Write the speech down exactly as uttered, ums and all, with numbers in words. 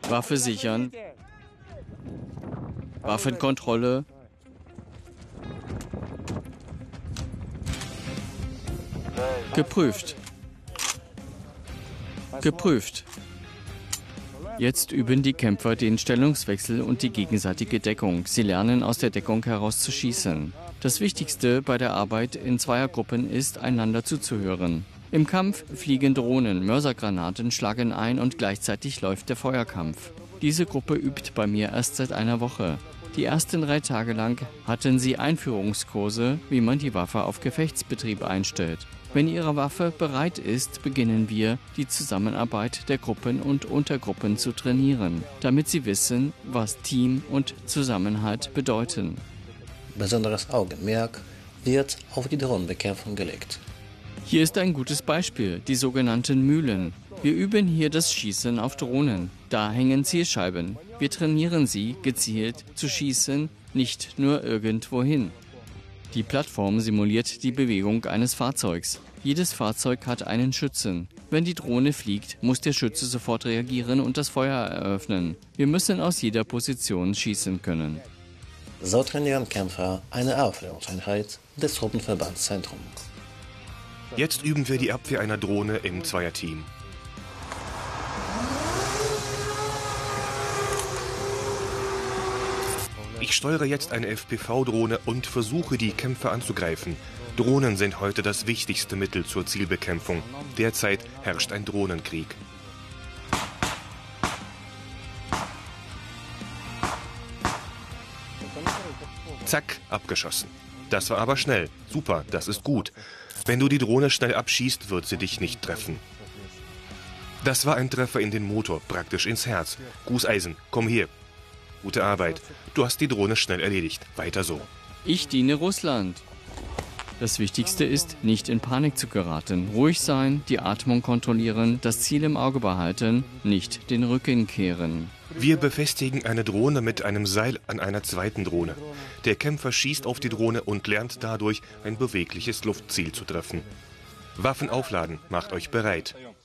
Waffe sichern. Waffenkontrolle. Geprüft. Geprüft. Jetzt üben die Kämpfer den Stellungswechsel und die gegenseitige Deckung. Sie lernen, aus der Deckung heraus zu schießen. Das Wichtigste bei der Arbeit in Zweiergruppen ist, einander zuzuhören. Im Kampf fliegen Drohnen, Mörsergranaten schlagen ein und gleichzeitig läuft der Feuerkampf. Diese Gruppe übt bei mir erst seit einer Woche. Die ersten drei Tage lang hatten sie Einführungskurse, wie man die Waffe auf Gefechtsbetrieb einstellt. Wenn ihre Waffe bereit ist, beginnen wir, die Zusammenarbeit der Gruppen und Untergruppen zu trainieren, damit sie wissen, was Team und Zusammenhalt bedeuten. Besonderes Augenmerk wird auf die Drohnenbekämpfung gelegt. Hier ist ein gutes Beispiel, die sogenannten Mühlen. Wir üben hier das Schießen auf Drohnen. Da hängen Zielscheiben. Wir trainieren sie, gezielt zu schießen, nicht nur irgendwohin. Die Plattform simuliert die Bewegung eines Fahrzeugs. Jedes Fahrzeug hat einen Schützen. Wenn die Drohne fliegt, muss der Schütze sofort reagieren und das Feuer eröffnen. Wir müssen aus jeder Position schießen können. So trainieren Kämpfer eine Aufklärungseinheit des Truppenverbandszentrums. Jetzt üben wir die Abwehr einer Drohne im Zweierteam. Ich steuere jetzt eine F P V-Drohne und versuche, die Kämpfer anzugreifen. Drohnen sind heute das wichtigste Mittel zur Zielbekämpfung. Derzeit herrscht ein Drohnenkrieg. Zack, abgeschossen. Das war aber schnell. Super, das ist gut. Wenn du die Drohne schnell abschießt, wird sie dich nicht treffen. Das war ein Treffer in den Motor, praktisch ins Herz. Gußeisen, komm hier. Gute Arbeit. Du hast die Drohne schnell erledigt. Weiter so. Ich diene Russland. Das Wichtigste ist, nicht in Panik zu geraten. Ruhig sein, die Atmung kontrollieren, das Ziel im Auge behalten, nicht den Rücken kehren. Wir befestigen eine Drohne mit einem Seil an einer zweiten Drohne. Der Kämpfer schießt auf die Drohne und lernt dadurch, ein bewegliches Luftziel zu treffen. Waffen aufladen, macht euch bereit.